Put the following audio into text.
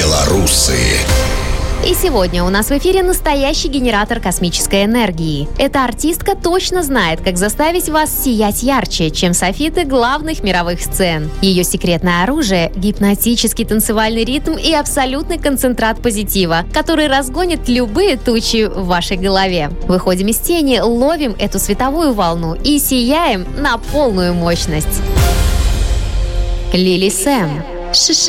Белорусы. И сегодня у нас в эфире настоящий генератор космической энергии. Эта артистка точно знает, как заставить вас сиять ярче, чем софиты главных мировых сцен. Ее секретное оружие – гипнотический танцевальный ритм и абсолютный концентрат позитива, который разгонит любые тучи в вашей голове. Выходим из тени, ловим эту световую волну и сияем на полную мощность. Лили Сэм.